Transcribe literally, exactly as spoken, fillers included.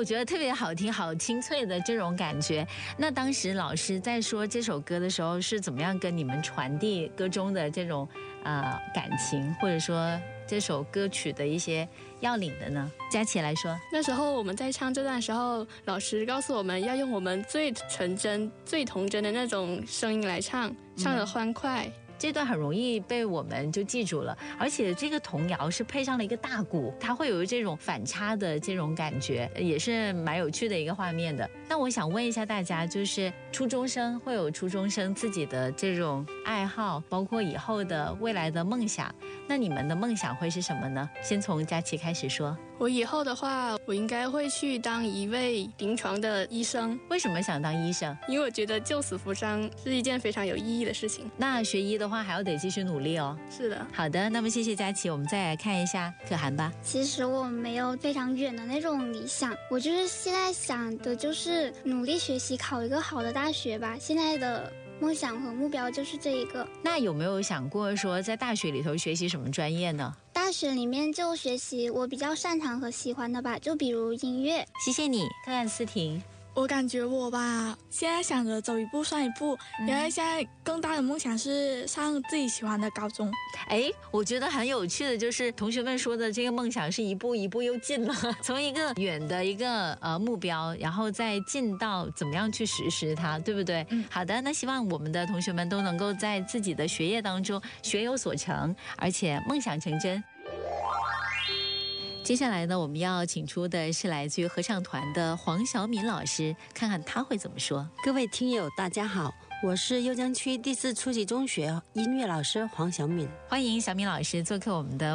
我觉得特别好听，好清脆的这种感觉。那当时老师在说这首歌的时候，是怎么样跟你们传递歌中的这种呃感情，或者说这首歌曲的一些要领的呢？佳琪来说， 那时候我们在唱这段的时候，老师告诉我们要用我们最纯真、最童真的那种声音来唱，唱得欢快。嗯， 这段很容易被我们就记住了，而且这个童谣是配上了一个大鼓，它会有这种反差的这种感觉，也是蛮有趣的一个画面的。那我想问一下大家，就是初中生会有初中生自己的这种爱好，包括以后的未来的梦想，那你们的梦想会是什么呢？先从佳琪开始说。 我以后的话，我应该会去当一位临床的医生。 为什么想当医生？ 因为我觉得救死扶伤是一件非常有意义的事情。 那学医的话还要得继续努力哦。 是的。 好的，那么谢谢佳琪，我们再来看一下可涵吧。 其实我没有非常远的那种理想，我就是现在想的就是努力学习，考一个好的大学吧。现在的梦想和目标就是这一个。 那有没有想过说在大学里头学习什么专业呢？ 大学里面就学习我比较擅长和喜欢的吧，就比如音乐。 谢谢你。看看思婷。 我感觉我吧，现在想着走一步算一步，因为现在更大的梦想是上自己喜欢的高中。 哎，我觉得很有趣的就是同学们说的这个梦想是一步一步又近了，从一个远的一个呃目标，然后再进到怎么样去实施它，对不对？嗯，好的，那希望我们的同学们都能够在自己的学业当中学有所成，而且梦想成真。接下来呢，我们要请出的是来自于合唱团的黄晓敏老师，看看他会怎么说。 各位听友大家好，我是邺江区第四初级中学音乐老师黄晓敏， 欢迎小敏老师做客我们的